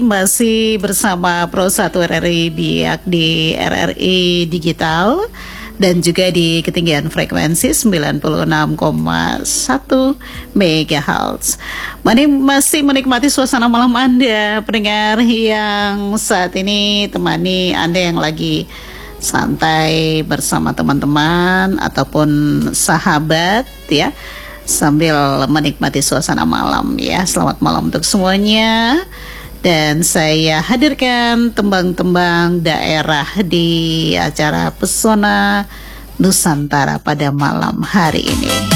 Masih bersama Pro 1 RRI Biak di RRI Digital dan juga di ketinggian frekuensi 96,1 MHz. Masih menikmati suasana malam Anda, pendengar yang saat ini temani Anda yang lagi santai bersama teman-teman ataupun sahabat ya, sambil menikmati suasana malam ya. Selamat malam untuk semuanya. Dan saya hadirkan tembang-tembang daerah di acara Pesona Nusantara pada malam hari ini.